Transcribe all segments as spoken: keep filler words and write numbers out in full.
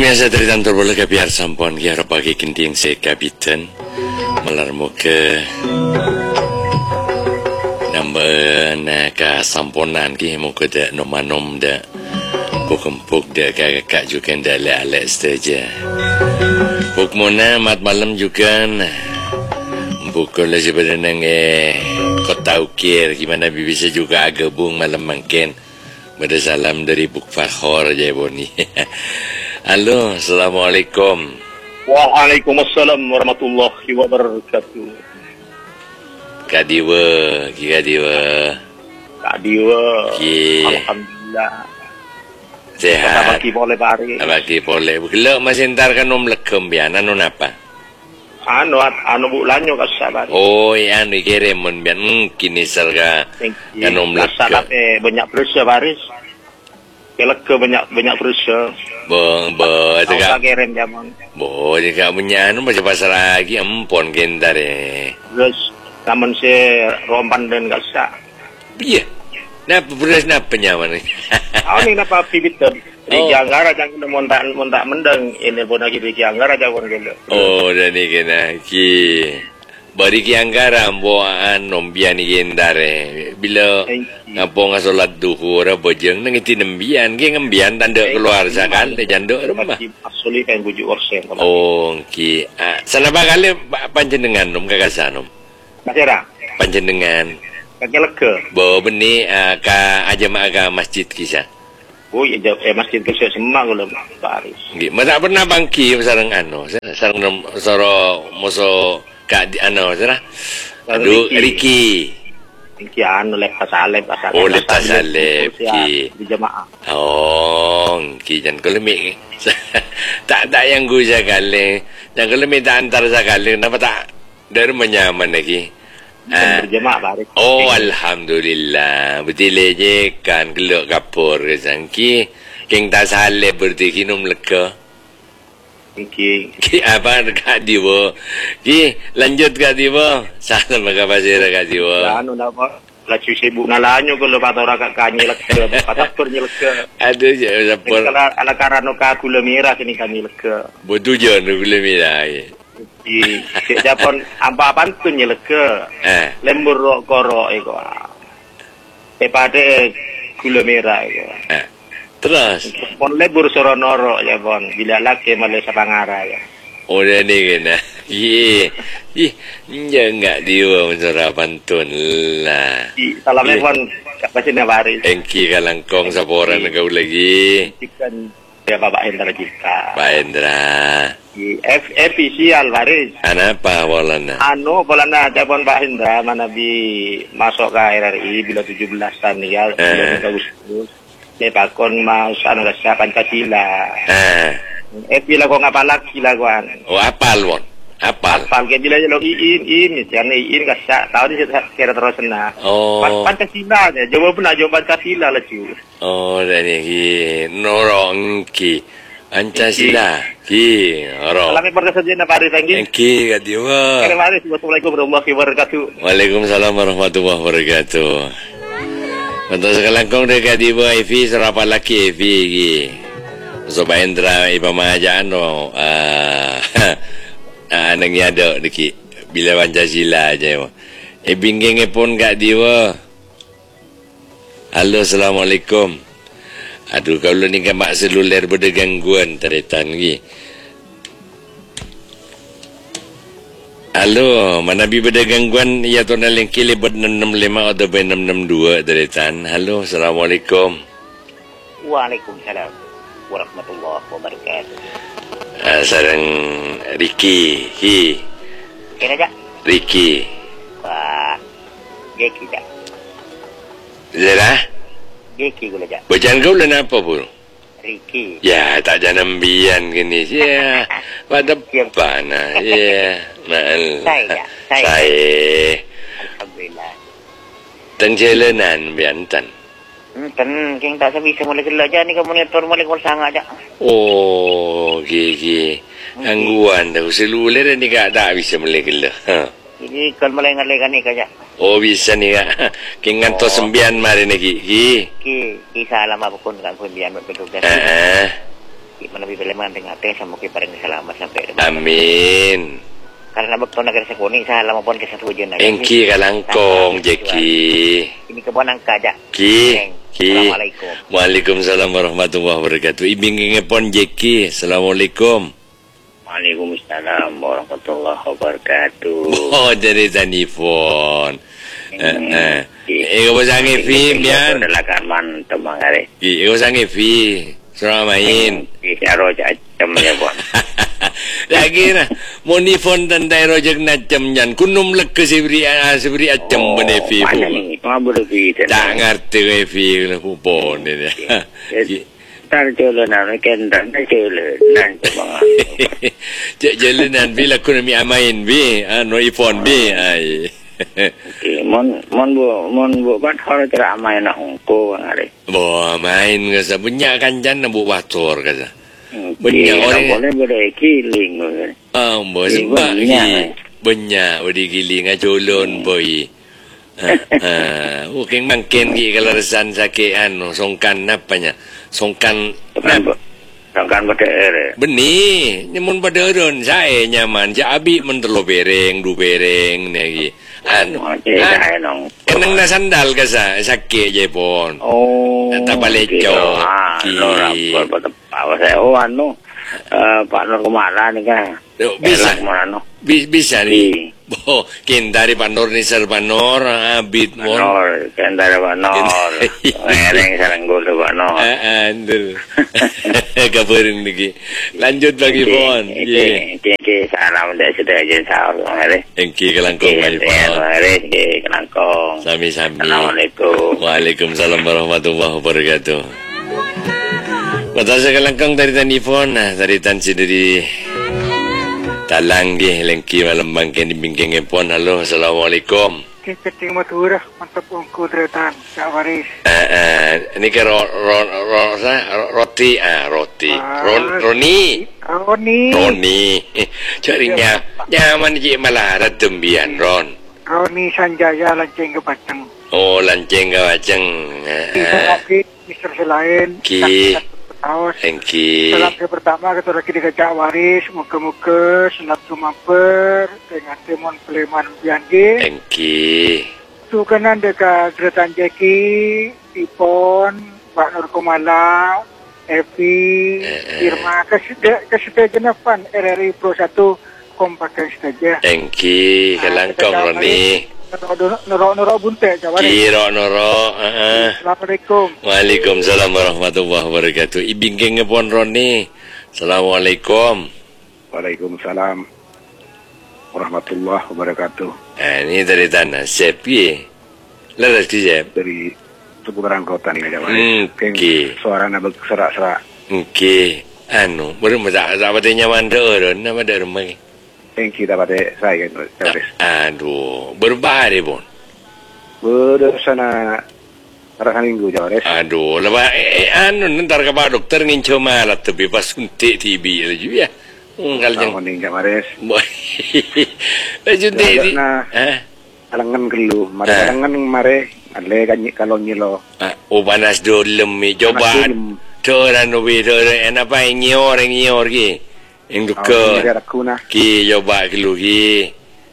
Biasa dari tantor bola ke biar sampon ki harap bagi kinting se kapitan malarmo ke nambah na ka samponan ki mo ke da nomanom da kukempuk da kakak juga da le-ale saja. Bukmona mat malam juga buku lah sebenarnya eh kota ukir gimana bisa juga gabung malam mungkin. Pada salam dari Buk Fakhor aja Boni. Halo, assalamualaikum. Waalaikumsalam warahmatullahi wabarakatuh. Kadiwa, ki kadiwa. Kadiwa. Ki. Alhamdulillah. Sehat. Bagi boleh bari. Bagi boleh. Kalau masih ntar kan om lekem bian, anu apa? Anu anu bulanyo kasabar. Oh, iya anu kirim mun bian hmm, kini serga kan om lekem. Tapi banyak persa baris. Keleke banyak banyak persa. Bo bo itu kak. Kirim jaman. Bo jika punya anu masih pasar lagi empon kentar eh. Terus namun si rompan dan kasa. Iya. Napa beras napa nyaman? Oh ni napa pibit tu. Riki Anggara jangan montak montak mendeng ini pun lagi Riki Anggara jangan gelo. Oh dan ni kena ki. Bari Riki Anggara amboan nombian ni gendare. Bila ngapo ngasolat duhur bojeng nang iti nembian ki ngembian tanda keluar sakan te jando rumah. Asuli kan bujuk orsen. Oh ki. Salaba kali panjenengan nom kagasanom. Masira. Panjenengan. Kageleke. Bo beni ka ajama aga masjid kisah. Oh, iya, eh, masjid kesya semak kalau baris. Nggih, masa pernah bangki sareng anu, sareng soro moso ka di anu, sarah. Aduh, Riki. Riki anu lepas salep, asal. Oh, lepas salep ki. Di jemaah. Oh, ki jan kalau mi tak tak yang gue sekali. Yang kalau mi tak antar sekali, kenapa tak dari menyaman lagi? Ah. Berjemaah baris. Oh, alhamdulillah. Betul je kan gelak kapur ke sangki. King tak saleh berarti kinum lega. Ki ki apa dekat diwa. Ki lanjut kat diwa. Salam bagi pasir kat diwa. Anu napa? Lacu sibuk nalanyo kalau patora kat kanyi lega. Patapur nye lega. Aduh je sapur. Kalau ala karano ka gula merah sini kanyi lega. Betujon gula merah. Di Japon apa pantun ya lega. Eh. Lembur rok korok iko. Tepade gula merah iko. Eh. Terus. Pon lembur soro norok ya pon. Bila laki Malaysia Pangara ya. Oh dah ni kena. Ye. Ih, enggak diwa mencora pantun lah. Salamnya pon pasti nawaris. Engki kalangkong saporan kau lagi. Ikan ya Bapak Hendra kita. Pak Hendra. F official baris. Apa walana? Anu walana japon Pak Hendra mana bi masuk ke R R I bila tujuh belasan ya bulan Agustus. Dia pakon mas anu rasa Pancasila. Eh. Eh bila kau ngapa lagi lah kawan. Oh apal won. Apal. Apal ke bila lo iin iin jangan iin kasar tahu dia kira terus nah. Oh. Pancasila aja. Jawab pun jawab Pancasila lah cu. Oh dan ni norong ki. Pancasila ki oro. Salam berkesajian apa hari tanggi? Ki kadiwa. Assalamualaikum warahmatullahi wabarakatuh. Waalaikumsalam warahmatullahi wabarakatuh. Untuk sekalangkong dekat kadiwa Evi serapa laki Evi ki. Sobat Hendra iba mahajaan no. Ah nang yado deki bila Pancasila aja. E bingking pun gak diwa. Halo assalamualaikum. Aduh kalau ni kan mak seluler berde gangguan teretan lagi. Halo, mana bi berde gangguan ya tu naling kili berd enam enam lima atau enam enam dua teretan. Halo, assalamualaikum. Waalaikumsalam warahmatullahi wabarakatuh. Ah, sarang Riki, hi. Kena tak? Riki. Wah, Geki tak? Zara? Geki gula tak? Bacaan kau lah apa pun? Riki. Ya, tak jangan bian gini. Ya, pada pana. Ya, mal. Saya, saya. Saya. Alhamdulillah. Teng jalanan biantan. Hmm, kan king tak sabi semula gila aja ni kamu monitor mulai kau sangat aja. Oh, gigi. Gangguan dah. Seluler ni tak ada bisa melek ha. Jadi kalau mulai ngalekan ni kaja. Oh bisa ni kak. Kingan to sembian mari ni ki. Ki. Ki, ki salam apa pun kan pun biar bertugas. Ah. Ki mana Nabi Sulaiman dengan teh sama kita paling selamat sampai. Amin. Karena bakto negara sekuni saya lama pun ke satu ujian. Engki kalangkong Jeki. Ini keponan kajak. Ki. Ki. Assalamualaikum. Waalaikumsalam warahmatullahi wabarakatuh. Ibing ngepon Jeki. Assalamualaikum. Waalaikumsalam warahmatullahi wabarakatuh. Oh, dari telefon. Eh, eh. Eh, kau sange film yan. Dalakan man temang hari. Eh, kau sange film. Surah main. Di roja jam ya bon. Lagi na. Monifon dan daerah rojak najam yan. Kunum lek ke sibri sibri acam bene film. Mana ni? Mabur film. Tak ngerti ke film kupon ini. Tar jalanan kendan jalan nan temang. Cek jalanan bila kuna mi amain bi, ano iPhone bi ai. Okay, mon mon bu mon bu bat hor tera amai na ongko ngare. Bo main ke sa punya kanjan na bu wator ka sa. Punya orang boleh boleh kiling. Ah, bo sebab ki punya udi giling acolon boy. Ah, uking mangken ki kalau resan sakit anu songkan napanya. Songkan songkan pada Benih, nyamun pada ron saya nyaman. Ja abi mentelo bereng, du bereng ni. Anu, anu. Kenang na sandal ka sa sakit je pon. Oh. Tak balik jo. Ki. Saya oh anu Pak Nur Kumara ni kan. Bisa. Bisa ni. Bo, kin dari Pak Nur ni sir Pak Nur, abit mon. Nur, kin dari Pak Nur. Mereng sarang gol Pak Nur. Ah, andul. Kabarin lagi. Lanjut bagi pon. Ye. Ke salam dah sudah je salam hari. Engki kelangkong bagi pon. Hari ke kelangkong. Sami-sami. Assalamualaikum. Waalaikumsalam warahmatullahi wabarakatuh. Matasa kelangkong dari telefon, nah dari tansi dari talang di lengki malam bangken di bingkeng pon. Halo, assalamualaikum. Keting matura, mantap ongko tretan, Cak Waris. Eh, eh, ini ke ro, ro, ro, ro, roti, ah roti, ro, Roni, Roni, Roni, carinya, nyaman je malah ada tembian Ron. Roni Sanjaya lanceng ke Batang. Oh, lanceng ke Batang. Bisa lagi, Mister Selain. Ki. Aos. Engki. Salam ke pertama ketua lagi dengan Cak Waris, muka-muka senap tumamper dengan temon peleman biange. Engki. Sukanan dekat Gretan Jeki, Ipon, Pak Nur Kumala, Evi, Irma, keseda keseda genapan R R I Pro satu kompakan saja. Engki, kelangkong Roni. Norok-norok buntek Cak Waris. Ki norok, heeh. Assalamualaikum. Waalaikumsalam warahmatullahi wabarakatuh. Ibingking ngepon Roni. Assalamualaikum. Waalaikumsalam warahmatullahi wabarakatuh. Ah, ini dari tanah Sep ye. Leres ki Sep. Dari seputaran kota nih Cak Waris. Hmm, oke. Suaranya berserak-serak. Oke. Anu, baru masak sahabat nyaman ron, nama dah rumah. Yang kita pada saya Cak Waris. Aduh, berbahaya pun. Berdasana rasa minggu Cak Waris. Aduh, lepas eh, anu ntar ke Pak Dokter nginco malat tapi pas suntik T B lagi ya. Unggal jeng. Tahun ini Cak Waris. Boy. Suntik di. Eh? Alangan gelu, mare alangan mare, ale kanyi kalau nyilo. Oh panas dolem mi coba. Coran ubi coran apa ngior ngior ki. Yang duka. Ki coba gelu ki.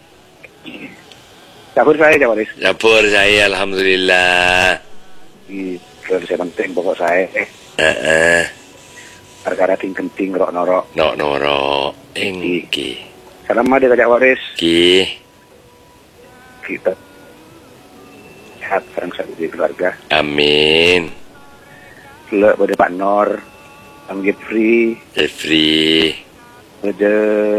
Dapur saya Cak Waris. Dapur saya alhamdulillah. Di kerja penting pokok saya. Heeh. Perkara ting-ting rok-norok. Nok-norok. Engki. Salam ada Cak Waris. Ki. Kita sehat sareng sadaya keluarga. Amin. Lek pada Pak Nor, Bang Jeffrey, Jeffrey, pada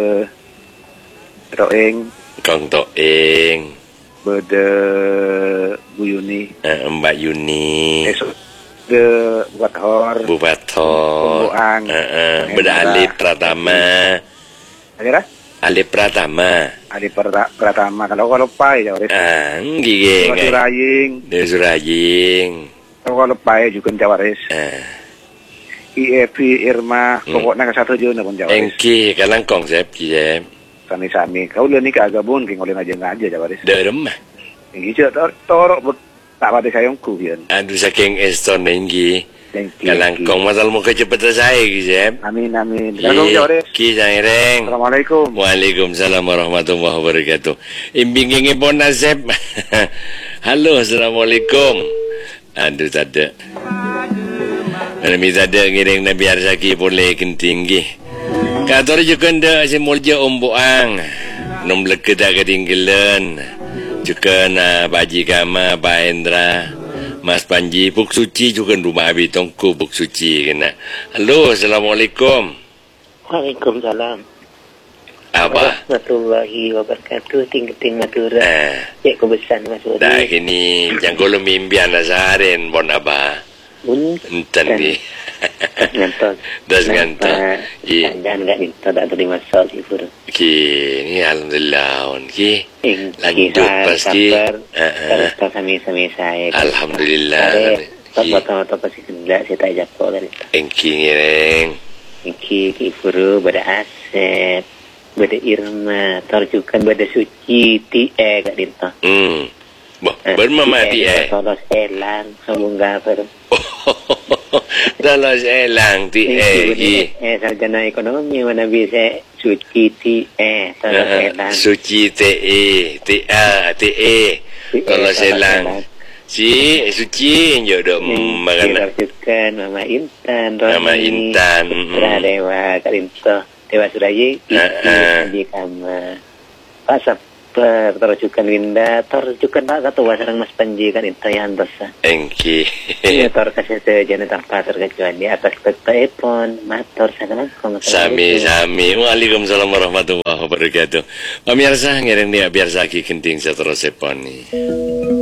Roeng, Kong Toeng, pada Bu Yuni, uh, Mbak Yuni, esok de buat hor, Bu Bathor, Pembuang, uh, uh, Beda Ali Pratama, akhirnya Ali Pratama, Ali Pratama kalau kalau pai ya Waris, ah, gigi, Suraying, de Suraying, kalau kalau pai juga Jawa Waris, ah, I E P Irma, pokoknya ke satu jauh pun Jawa Waris, engki kalang konsep kisah, sami-sami, kau le ni kagabun, keng oleh ngaji ngaji Jawa Waris, de rumah, engki cak torok tak pada sayangku pian, aduh saking eston engki, Thank you. Kalangkong masal muka cepat selesai Kisep. Amin amin. Assalamualaikum Jawres. Kisah ireng. Assalamualaikum. Waalaikumsalam warahmatullahi wabarakatuh. Imbing ingi pon Nasep. Halo, assalamualaikum. Aduh tada. Nami tada ngiring na biar saki boleh kentinggi. Kator juga nda si mulja omboang. Nom lekeda ketinggalan. Juga na baji kama Pak Hendra. Mas Panji Puk Suci juga rumah abi tongku Puk Suci kena. Halo, assalamualaikum. Waalaikumsalam. Apa? Warahmatullahi wabarakatuh. Ting-ting matura. Eh. Cek kebesan Mas Odi. Dah kini jangan kalau mimpian seharian bon apa? Bun. Enten ni. Ngantos. Das ngantos. Iya. Dan enggak minta tak terima soal ibu. Ki ni alhamdulillah on ki. Ing Lanjut pasti. Terus kami sami saya. Alhamdulillah. Tak betul-betul pasti hendak saya tak jatuh dari. Engki ngereng. Engki ibu pada Asep. Bada Irma, terjukan bada Suci, T E kat dinta. Hmm. Bah, bermama T E. Tolos elang, sambung gafar. Tolos elang T E. Eh, sarjana ekonomi mana bisa Suci T E, tolos elang. Suci T E, T A, T E. Tolos elang. Si Suci jodoh makan. Terjukan Mama Intan, Mama Intan. Dewa kat dinta. Dewa Suraya, di kamar. Pasap terjukan Linda, terjukan tak ketua sarang Mas Panji kan itu yang dosa. Engki. Ini tor kasih saja nanti pasar kecuali atas telepon, motor sangat kong. Sami sami. Waalaikumsalam warahmatullahi wabarakatuh. Pemirsa ngiring dia biar saki kenting seterus sepon ni.